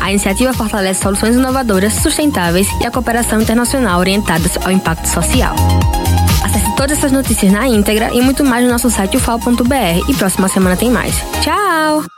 A iniciativa fortalece soluções inovadoras, sustentáveis e a cooperação internacional orientadas ao impacto social. Acesse todas essas notícias na íntegra e muito mais no nosso site ufal.br e próxima semana tem mais. Tchau!